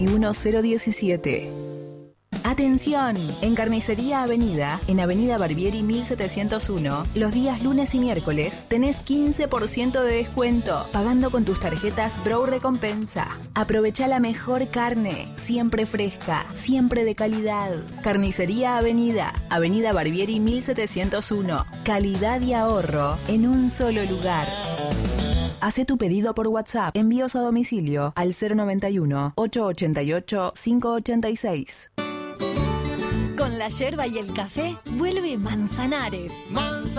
1017. ¡Atención! En Carnicería Avenida, en Avenida Barbieri 1701, los días lunes y miércoles tenés 15% de descuento pagando con tus tarjetas Bro Recompensa. Aprovecha la mejor carne, siempre fresca, siempre de calidad. Carnicería Avenida, Avenida Barbieri 1701. Calidad y ahorro en un solo lugar. Hacé tu pedido por WhatsApp. Envíos a domicilio al 098-888-586. Con la yerba y el café, vuelve Manzanares.